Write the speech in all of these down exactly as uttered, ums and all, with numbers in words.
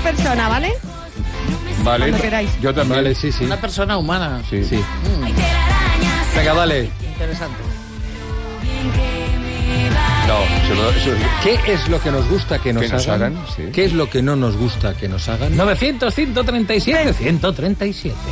persona, ¿vale? Vale. Cuando queráis. Yo también. Vale, sí, sí. Una persona humana. Sí. Sí. Mm, Venga, vale. interesante. No, eso no- eso- ¿Qué es lo que nos gusta que nos, Que nos hagan? hagan, sí. ¿Qué es lo que no nos gusta que nos hagan? novecientos, ciento treinta y siete, ciento treinta y siete.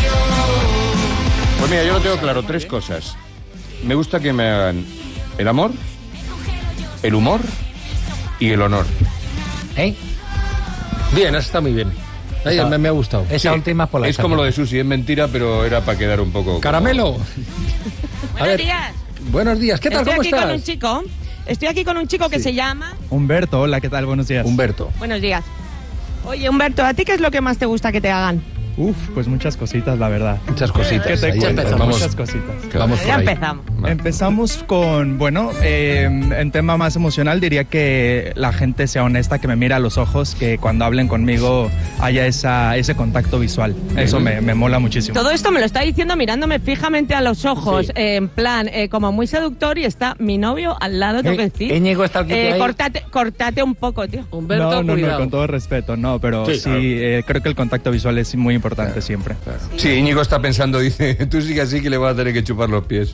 Pues mira, yo lo tengo claro, tres cosas. Me gusta que me hagan el amor, el humor y el honor. ¿Eh? Bien, eso está muy bien. Ay, Esa- me, me ha gustado. Esa Sí, última por la es como lo de Susi, es mentira, pero era para quedar un poco... Caramelo. A Buenos ver, días. buenos días. ¿Qué tal? Estoy ¿Cómo aquí con un estás? chico. Estoy aquí con un chico que se llama... Humberto, hola, ¿qué tal? Buenos días. Humberto. Buenos días. Oye, Humberto, ¿a ti qué es lo que más te gusta que te hagan? Uf, pues muchas cositas, la verdad. Muchas cositas. ¿Qué te Ahí, cuento? vamos, Muchas cositas. vamos por Ya ahí. empezamos. Empezamos con, bueno, eh, en tema más emocional diría que la gente sea honesta, que me mire a los ojos, que cuando hablen conmigo haya esa, ese contacto visual. Eso me, me mola muchísimo. Todo esto me lo está diciendo mirándome fijamente a los ojos, Sí. eh, en plan, eh, como muy seductor, y está mi novio al lado, tengo que decir. Íñigo está aquí. Eh, ahí. cortate, cortate un poco, tío. Humberto, no, no, cuidado. no, con todo respeto, no, pero Sí, sí, claro. eh, creo que el contacto visual es muy importante siempre. Sí, Íñigo está pensando, dice, tú sigue así que le vas a tener que chupar los pies.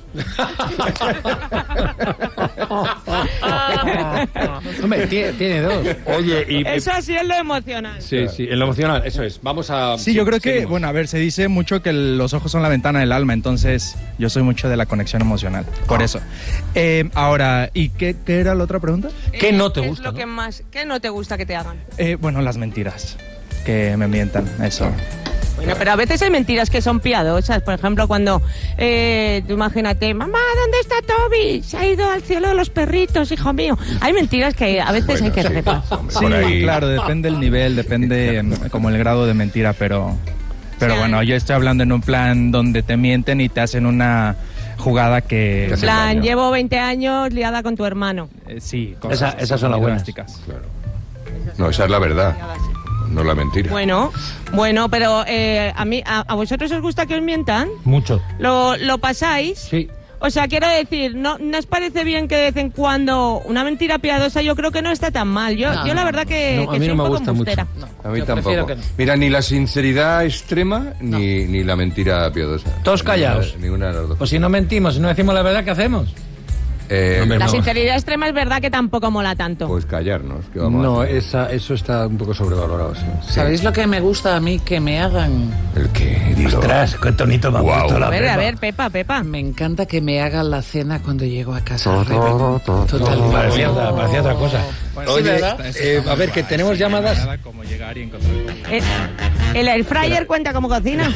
Hombre, tiene, tiene dos. Oye, y... Eso sí es lo emocional. Sí, sí, en lo emocional, eso es. Vamos a... Sí, yo creo que, seguimos. bueno, a ver, se dice mucho que los ojos son la ventana del alma, entonces yo soy mucho de la conexión emocional, por eso. Eh, ahora, ¿y qué, qué era la otra pregunta? ¿Qué no te ¿Qué gusta, es lo no? que más, qué no te gusta que te hagan? Eh, bueno, las mentiras, que me mientan, eso. Bueno, pero a veces hay mentiras que son piadosas. Por ejemplo, cuando, eh, tú imagínate, mamá, ¿dónde está Toby? Se ha ido al cielo de los perritos, hijo mío. Hay mentiras que a veces hay que sí, respetar. hombre, Sí, por ahí. claro, depende el nivel, depende mm, como el grado de mentira, pero, pero Sí. bueno, yo estoy hablando en un plan donde te mienten y te hacen una jugada que... En plan, llevo veinte años liada con tu hermano. Eh, sí, cosas Esa- esas son las muy buenas. drásticas. No, esa es la verdad, no la mentira. Bueno, bueno, pero eh, a mí, a, a vosotros os gusta que os mientan? Mucho. ¿Lo, lo pasáis? Sí. O sea, quiero decir, ¿no, ¿no os parece bien que de vez en cuando una mentira piadosa yo creo que no está tan mal? Yo, No, yo la no, verdad que, no, a que mí soy no un me poco gusta mucho. embustera. No, A mí yo prefiero tampoco. que no. Mira, ni la sinceridad extrema ni, ni la mentira piadosa. Todos callados. Ninguna, ninguna de las dos. Pues si no mentimos, si no decimos la verdad, ¿qué hacemos? Eh, Hombre, La no. sinceridad extrema es verdad que tampoco mola tanto. Pues callarnos. ¿qué vamos a No, hacer? esa, eso está un poco sobrevalorado, sí. ¿Sabéis lo que me gusta a mí que me hagan? ¿El qué? Dilo. Ostras, qué tonito me ha Guau. puesto la a ver, Pepa. a ver, Pepa, Pepa. Me encanta que me hagan la cena cuando llego a casa. Totalmente. Parecía otra, parecía otra cosa. Bueno, Oye, ¿verdad? eh, a ver, que tenemos llamadas. Nada como llegar y encontrar el contacto. Eh, ¿El air fryer cuenta como cocina?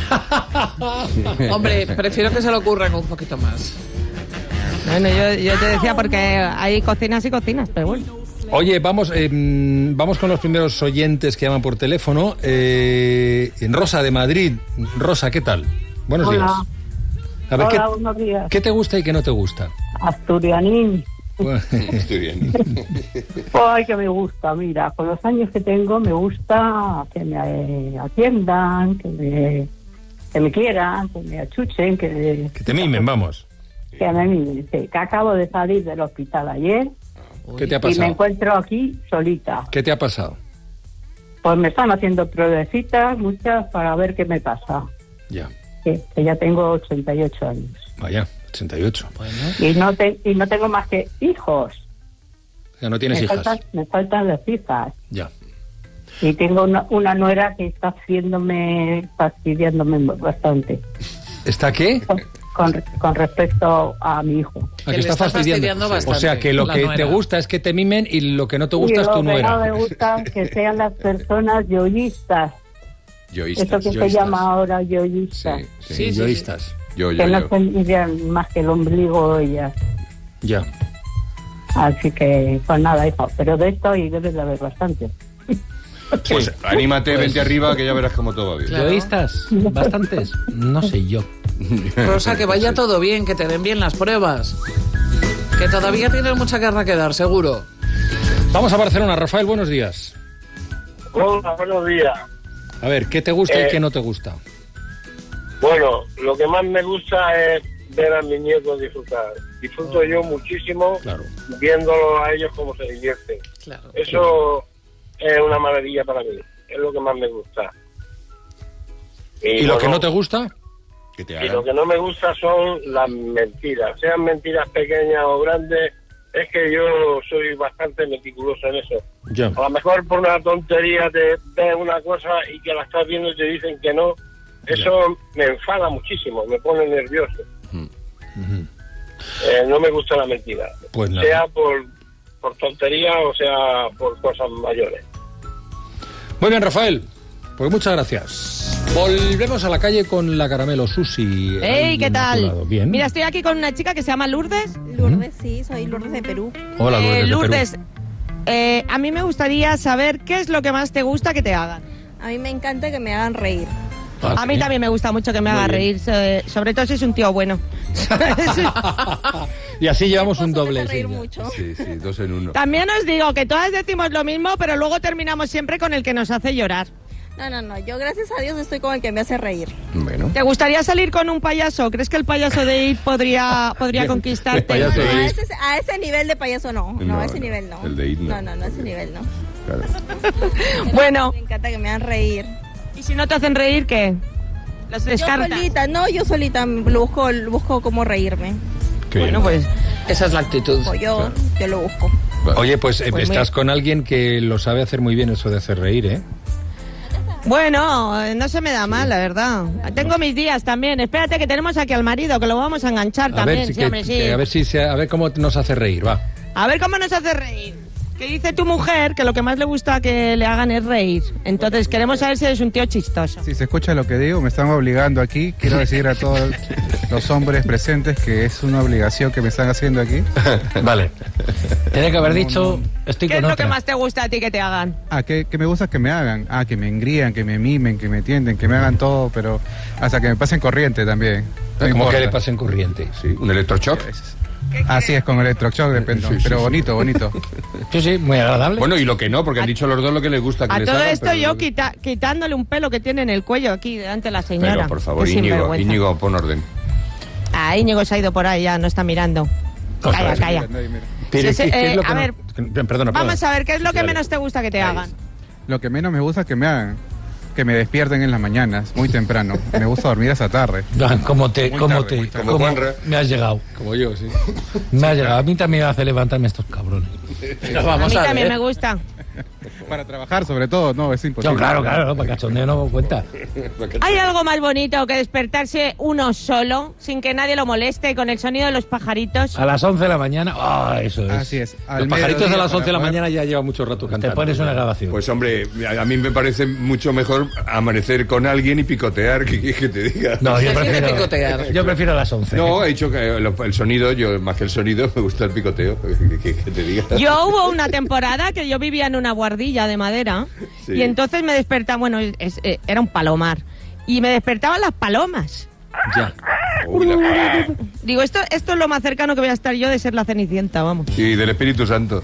Hombre, prefiero que se lo ocurran un poquito más. Bueno, yo, yo te decía porque hay cocinas y cocinas, pero bueno. Oye, vamos, eh, mm, vamos con los primeros oyentes que llaman por teléfono. Eh, Rosa de Madrid. Rosa, ¿qué tal? Buenos Hola. días. A ver, Hola, ¿qué, buenos días. ¿qué te gusta y qué no te gusta? Asturianín. Bueno, Estoy bien. Ay, que me gusta. Mira, con los años que tengo me gusta que me eh, atiendan, que me, que me quieran, que me achuchen, que, que te mimen, vamos. que me miren. Sí, que acabo de salir del hospital ayer ¿Qué te ha y me pasado? encuentro aquí solita. ¿Qué te ha pasado? Pues me están haciendo pruebecitas, muchas, para ver qué me pasa. Ya, Que, que ya tengo ochenta y ocho años. vaya, ochenta y ocho. Y no, te, y no tengo más que hijos. Ya no tienes me, hijas. faltan, me faltan las hijas. Ya. Y tengo una, una nuera que está haciéndome, fastidiándome bastante. ¿Está qué? Con, con, con respecto a mi hijo. ¿A Que que le está está fastidiando? fastidiando bastante, O sea, que lo la que nuera. te gusta es que te mimen y lo que no te gusta y es lo tu que nuera. no me gusta que sean las personas yoístas. Yoístas. Eso que se yoístas. llama ahora yoístas. Sí, sí. Sí, sí, Yoístas. Yo, yo, Que no yo. tendrían más que el ombligo ellas. Ya. Así que, pues nada, hijo. Pero de esto y debes de haber bastante. Pues anímate, vente arriba, que ya verás cómo todo va bien. Claro. ¿Yoístas? ¿Bastantes? No sé yo. Rosa, que vaya todo bien, que te den bien las pruebas. Que todavía tienes mucha guerra que dar, seguro. Vamos a Barcelona. Rafael, buenos días. Hola, buenos días. A ver, ¿qué te gusta Eh, y qué no te gusta? Bueno, lo que más me gusta es ver a mis nietos disfrutar. Disfruto yo muchísimo Claro. viéndolo a ellos cómo se divierten. Claro. Eso es una maravilla para mí. es lo que más me gusta. ¿Y lo que no te gusta? Que te Y hagan. lo que no me gusta son las mentiras, sean mentiras pequeñas o grandes. Es que yo soy bastante meticuloso en eso. Ya. A lo mejor por una tontería te ves una cosa y que la estás viendo y te dicen que no. Eso me enfada muchísimo, me pone nervioso. Ujú. Eh, no me gusta la mentira. Pues nada. Sea por, por tontería o sea por cosas mayores. Muy bien, Rafael. Pues muchas gracias. Volvemos a la calle con la Caramelo. Susi. ¡Ey, qué tal! Bien. Mira, estoy aquí con una chica que se llama Lourdes. Lourdes, sí, soy Lourdes de Perú. Hola, Lourdes. Eh, de Lourdes, Perú. eh, a mí me gustaría saber qué es lo que más te gusta que te hagan. A mí me encanta que me hagan reír. Ah, A mí sí. también me gusta mucho que me Muy haga bien. reír, so- sobre todo si es un tío bueno. Y así llevamos Mi un esposo me doble. hace reír sí, ya. mucho. Sí, sí, dos en uno. También os digo que todas decimos lo mismo, pero luego terminamos siempre con el que nos hace llorar. No, no, no. Yo, gracias a Dios, estoy con el que me hace reír. Bueno. ¿Te gustaría salir con un payaso? ¿Crees que el payaso de It podría, podría conquistarte? El payaso No, no, de a It. ese, a ese nivel de payaso no. No, No, a ese no. nivel no. El de It no. No, no, no, a ese nivel no. Claro. Bueno, Me encanta que me hagan reír. ¿y si no te hacen reír, qué? ¿Los Yo descartas? solita, no, yo solita busco, busco cómo reírme. Qué Bueno, bien. pues Esa es la actitud. O yo, yo lo busco. Oye, pues, eh, Pues muy- estás con alguien que lo sabe hacer muy bien eso de hacer reír, ¿eh? bueno, eh, no se me da mal, la verdad. Tengo mis días también. Espérate que tenemos aquí al marido, que lo vamos a enganchar A también. ver, si- sí, que- hombre, sí. que a ver si se- a ver cómo nos hace reír, va. A ver cómo nos hace reír. Que dice tu mujer que lo que más le gusta que le hagan es reír. Entonces queremos saber si eres un tío chistoso. Si se escucha lo que digo, me están obligando aquí. Quiero decir a todos los hombres presentes que es una obligación que me están haciendo aquí. Vale. Tiene que haber dicho, estoy ¿Qué es con lo que otra. más te gusta a ti que te hagan? Ah, que, que me gusta que me hagan. Ah, que me engrían, que me mimen, que me tienden, que me hagan todo, pero hasta que me pasen corriente también. No Como importa. que le pasen corriente. Sí, un electroshock. Así es, con electroshock depende. Sí, sí, pero sí. bonito, bonito. Sí, sí, muy agradable. Bueno, y lo que no, porque han dicho los dos lo que les gusta que A les todo hagan, esto pero yo lo que- quita- quitándole un pelo que tiene en el cuello aquí delante de la señora. Pero, por favor, Qué Íñigo, sinvergüenza. Íñigo, pon orden. Ah, Íñigo se ha ido por ahí ya, no está mirando. Calla, calla. Pero, Sí, sí, ¿qué- qué es eh, lo que a no- ver, Perdona, perdona. Vamos a ver, ¿qué es lo que Dale. menos te gusta que te hagan? Lo que menos me gusta es que me hagan. Que me despierten en las mañanas, muy temprano. Me gusta dormir hasta tarde. Ah, ¿Cómo te, Muy cómo tarde, muy te, tarde. cómo Como Juanra. me has llegado? Como yo, sí. Me has llegado. A mí también me hace levantarme estos cabrones. Pero A vamos mí a, también ver. me gusta. Para trabajar, sobre todo, no, es imposible. No, claro, claro, no, para cachondeo no cuenta. ¿Hay algo más bonito que despertarse uno solo, sin que nadie lo moleste, con el sonido de los pajaritos? A las once de la mañana, ah, eso es. Así es. Al Los pajaritos mediodía a las para once de la poder- mañana ya lleva mucho rato Te cantando. pones una grabación. Pues hombre, a a mí me parece mucho mejor amanecer con alguien y picotear que, que, que te diga. No, yo Prefiere prefiero, picotear. yo prefiero a las once. No, he dicho que el, el sonido, yo más que el sonido, me gusta el picoteo. Que, que- que te diga. Yo hubo una temporada que yo vivía en una guardilla de madera Sí. y entonces me despertaba, bueno, es- eh, era un palomar, y me despertaban las palomas. Ya. Uy, la- Digo, esto, esto es lo más cercano que voy a estar yo de ser la Cenicienta, vamos. Y del Espíritu Santo.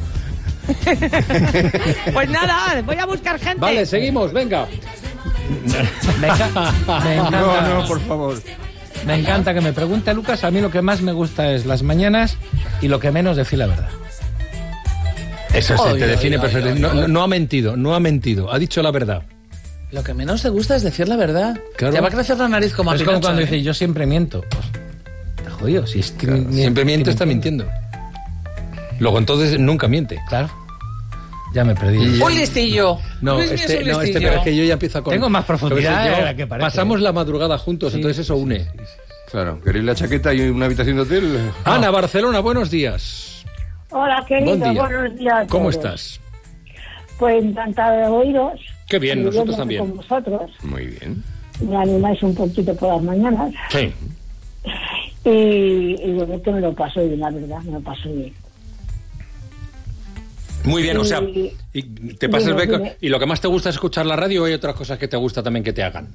Pues nada, voy a buscar gente. Vale, seguimos, venga. Me, enca- me encanta, No, no, por favor. me encanta que me pregunte Lucas. A mí lo que más me gusta es las mañanas y lo que menos decir la verdad. Eso sí, Ay, te ay, define ay, perfecto. ay, No, ay. no- no ha mentido, no ha mentido. Ha dicho la verdad. Lo que menos te gusta es decir la verdad. Claro. Te va a crecer la nariz como a Es como Pinocho, cuando ¿eh? dice, yo siempre miento. Pues, te jodido. Si es que Claro, mi- siempre que miente, está mintiendo. mintiendo. Luego entonces nunca miente. Claro. Ya me perdí. Y- Un listillo. No, Luis Miguel este, es un no, este, listillo. pero es que yo ya empiezo con... Tengo más profundidad ¿Sabes? de Yo- la que parece. Pasamos la madrugada juntos, Sí, entonces eso une. Claro, ¿queréis la chaqueta y una habitación de hotel? Ana, Barcelona, buenos días. Hola, querido, Buen día. buenos días. a ¿Cómo todos. estás? Pues encantada de oíros. Qué bien, Y nosotros yo también. Con vosotros. Muy bien. Me animáis un poquito por las mañanas. Sí. Y, y bueno, que me lo paso bien, la verdad, me lo paso bien. Muy bien, o sea, Y- y te pasas dime, beco- dime. y lo que más te gusta es escuchar la radio o hay otras cosas que te gusta también que te hagan.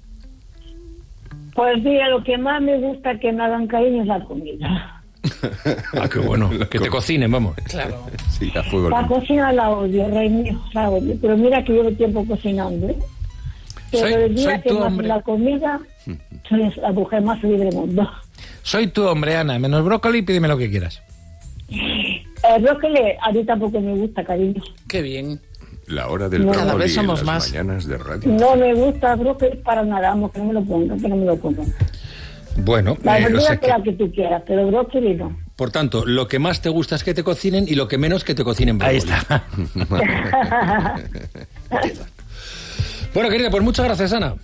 Pues mira, lo que más me gusta que me hagan cariño es la comida. Ah, qué bueno, que te cocinen, vamos. Claro. Sí, a fuego. La cocina la odio, rey mío, la odio. Pero mira que llevo tiempo cocinando, ¿eh? Pero Soy- el día soy que tu más hombre. la comida, soy la mujer más feliz del mundo. Soy tu hombre, Ana. Menos brócoli, pídeme lo que quieras. El brócoli a mí tampoco me gusta, cariño. Qué bien. La hora del No. brócoli Cada vez en somos las más. mañanas de radio. No me gusta brócoli para nada, vamos, que no me lo pongan, que no me lo pongan. Bueno, La eh, o verdura sea que que, la que tú quieras, pero brócoli no. por tanto, lo que más te gusta es que te cocinen y lo que menos que te cocinen brócoli. Ahí está. Bueno, querida, pues muchas gracias, Ana.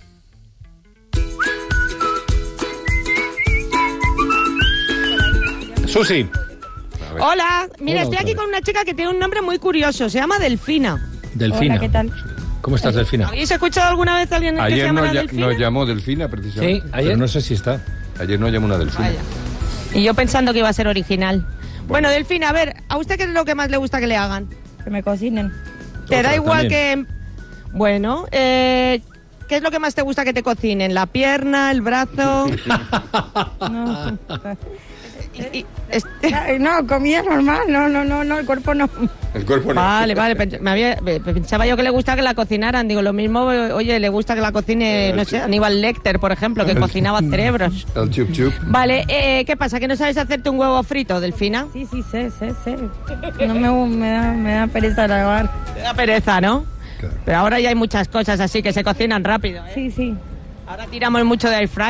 Susi. Hola, mira, Hola, estoy otra aquí vez. con una chica que tiene un nombre muy curioso, se llama Delfina. Delfina. Hola, ¿qué tal? ¿Cómo estás, Delfina? ¿Habéis escuchado alguna vez a alguien que se Ayer llama nos, ya- Delfina? nos llamó Delfina, Sí, precisamente. Pero ayer. no sé si está. Ayer nos llamó una Delfina. Vaya. Y yo pensando que iba a ser original. Bueno, Delfina, a ver, ¿a usted qué es lo que más le gusta que le hagan? Que me cocinen. ¿Te Otra da igual también. que...? Bueno, eh, ¿qué es lo que más te gusta que te cocinen? ¿La pierna, el brazo? No, Y- y- este- Ay, no, comida normal, no, no, no, no, el cuerpo no. El cuerpo no. Vale, vale, pens- me había- me- pensaba yo que le gusta que la cocinaran. Digo, lo mismo, oye, le gusta que la cocine, no sé, Aníbal Lecter, por ejemplo, que cocinaba cerebros. El chup chup. Vale, eh, ¿qué pasa? ¿Que no sabes hacerte un huevo frito, Delfina? Sí, sí, sé, sé, sé. No me, me, da, me da pereza lavar. Te da pereza, ¿no? Pero ahora ya hay muchas cosas así que se cocinan rápido, ¿eh? Sí, sí. Ahora tiramos mucho de air fryer.